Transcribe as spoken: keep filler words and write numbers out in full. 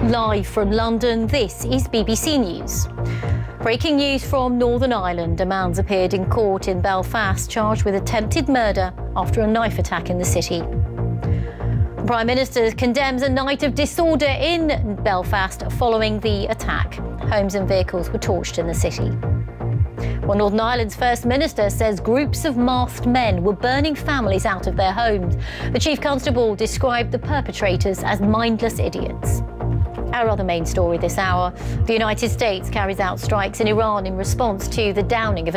Live from London, this is B B C News. Breaking news from Northern Ireland. A man's appeared in court in Belfast charged with attempted murder after a knife attack in the city. The Prime Minister condemns a night of disorder in Belfast following the attack. Homes and vehicles were torched in the city. Well, Northern Ireland's First Minister says groups of masked men were burning families out of their homes. The Chief Constable described the perpetrators as mindless idiots. Our other main story this hour: the United States carries out strikes in Iran in response to the downing of